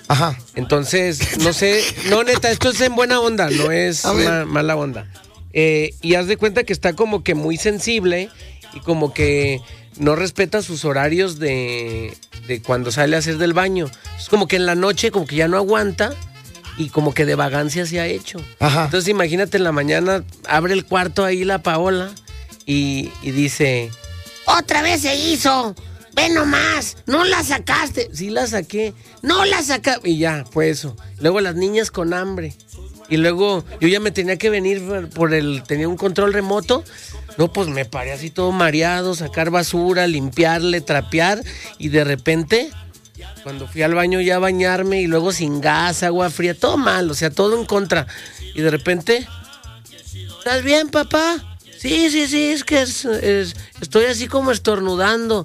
Ajá. Entonces, no sé, no, neta, esto es en buena onda, no es mala onda. Y haz de cuenta que está como que muy sensible y como que no respeta sus horarios de cuando sale a hacer del baño. Es como que en la noche como que ya no aguanta y como que de vagancia se ha hecho. Ajá. Entonces imagínate, en la mañana abre el cuarto ahí la Paola y dice: ¡otra vez se hizo! ¡Ve nomás! ¡No la sacaste! Sí la saqué. ¡No la sacaste! Y ya, fue eso. Luego las niñas con hambre. Y luego yo ya me tenía que venir tenía un control remoto. No, pues me paré así todo mareado, sacar basura, limpiarle, trapear. Y de repente, cuando fui al baño ya a bañarme y luego sin gas, agua fría, todo mal, o sea, todo en contra. Y de repente, ¿estás bien, papá? Sí, es que estoy así como estornudando.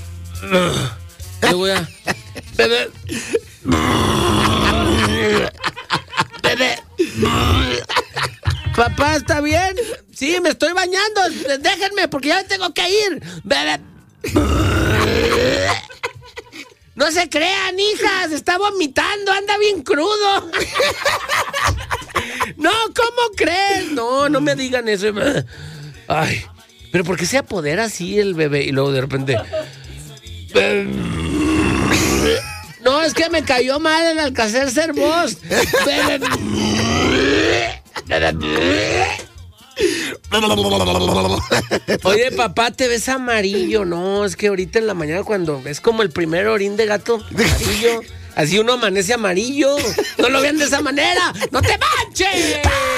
Luego ya, bebé. Bebé. Papá, ¿está bien? Sí, me estoy bañando. Déjenme, porque ya me tengo que ir. Bebé. No se crean, hijas. Está vomitando. Anda bien crudo. No, ¿cómo crees? No me digan eso. Ay, pero ¿por qué se apodera así el bebé? Y luego de repente... No, es que me cayó mal el Alcacer ser vos. Oye, papá, te ves amarillo. No, es que ahorita en la mañana cuando es como el primer orín de gato amarillo, así uno amanece amarillo. No lo vean de esa manera. ¡No te manches!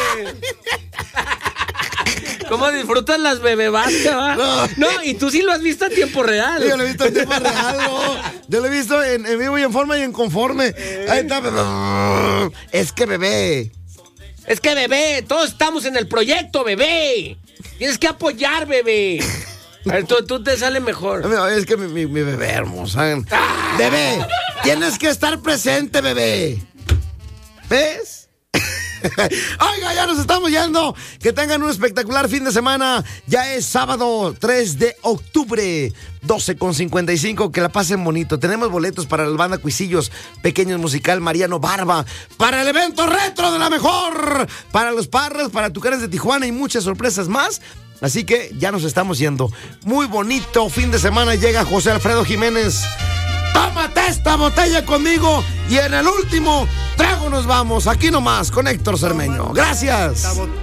¿Cómo disfrutan las bebebascas, va? No, y tú sí lo has visto a tiempo real. Sí, yo lo he visto en tiempo real, no. Yo lo he visto en vivo y en forma y en conforme. Ahí está. Es que bebé, todos estamos en el proyecto, bebé. Tienes que apoyar, bebé. A ver, tú te sale mejor. Es que mi bebé hermosa. Bebé, tienes que estar presente, bebé. ¿Ves? Oiga, ya nos estamos yendo. Que tengan un espectacular fin de semana. Ya es sábado 3 de octubre, 12:55. Que la pasen bonito. Tenemos boletos para la banda Cuisillos Pequeños Musical Mariano Barba, para el evento retro de la mejor, para los Parras, para Tucanes de Tijuana y muchas sorpresas más. Así que ya nos estamos yendo. Muy bonito fin de semana. Llega José Alfredo Jiménez. Tómate esta botella conmigo y en el último trago nos vamos. Aquí nomás con Héctor Cermeño. Gracias.